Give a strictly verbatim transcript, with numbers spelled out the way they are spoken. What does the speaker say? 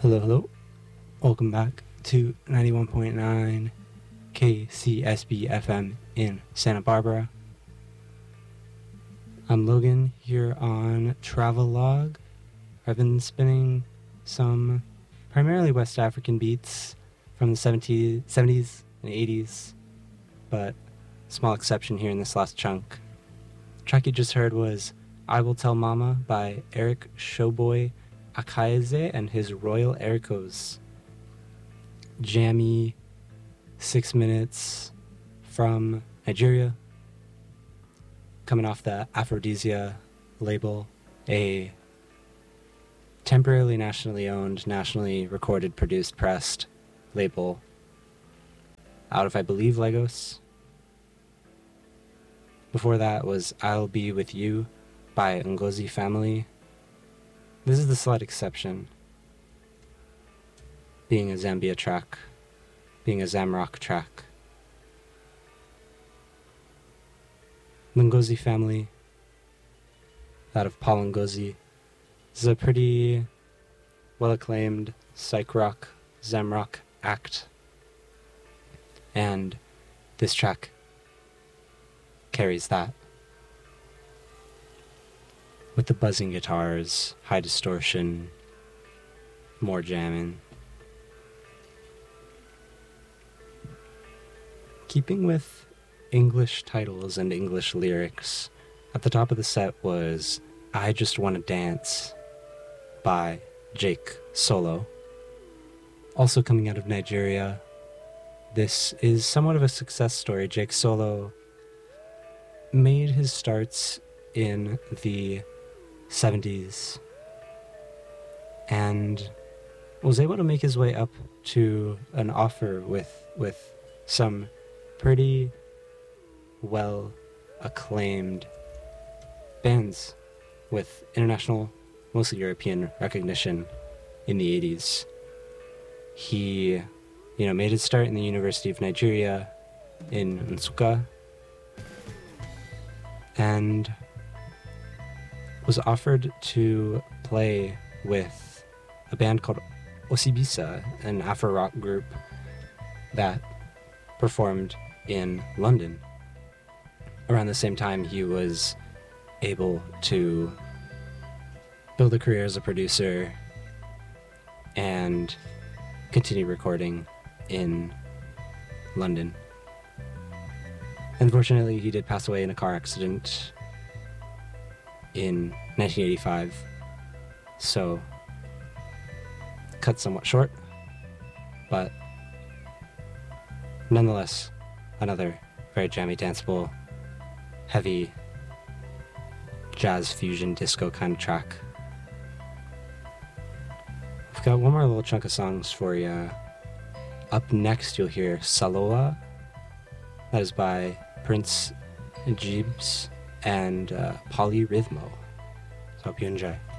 Hello, hello. Welcome back to ninety-one point nine K C S B F M in Santa Barbara. I'm Logan here on Travelog. I've been spinning some primarily West African beats from the seventies, seventies and eighties, but small exception here in this last chunk. The track you just heard was I Will Tell Mama by Eric Showboy Akaeze and his Royal Ericos. Jammy six minutes from Nigeria, coming off the Aphrodisia label, a temporarily nationally owned, nationally recorded, produced, pressed label out of, I believe, Lagos. Before that was I'll Be With You by Ngozi Family. This is the slight exception, being a Zambia track, being a Zamrock track. The Ngozi Family, that of Paul Ngozi, is a pretty well-acclaimed psych rock, Zamrock act, and this track carries that. With the buzzing guitars, high distortion, more jamming. Keeping with English titles and English lyrics, at the top of the set was I Just Wanna Dance by Jake Solo. Also coming out of Nigeria, this is somewhat of a success story. Jake Solo made his starts in the seventies and was able to make his way up to an offer with with some pretty well acclaimed bands with international, mostly European recognition in the eighties. He, you know, made his start in the University of Nigeria in Nsukka and was offered to play with a band called Osibisa, an Afro-rock group that performed in London. Around the same time, he was able to build a career as a producer and continue recording in London. Unfortunately, he did pass away in a car accident in nineteen eighty-five, so cut somewhat short, but nonetheless, another very jammy, danceable, heavy jazz fusion disco kind of track. I've got one more little chunk of songs for you. Up next, you'll hear Saloa. That is by Prince Jibs and uh, Polyrhythmo. So hope you enjoy.